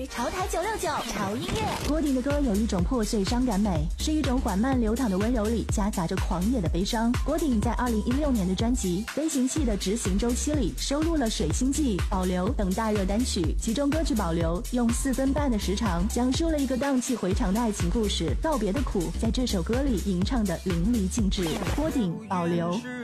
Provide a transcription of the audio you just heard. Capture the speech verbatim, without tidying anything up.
潮台九六九潮音乐。 郭顶的歌有一种破碎伤感美，是一种缓慢流淌的温柔里夹杂着狂野的悲伤。郭顶在二零一六年的专辑《飞行器的执行周期》里收录了《水星记》、《保留》等大热单曲，其中歌曲《保留》用四分半的时长讲述了一个荡气回肠的爱情故事，告别的苦在这首歌里吟唱的淋漓尽致。郭顶《保留》。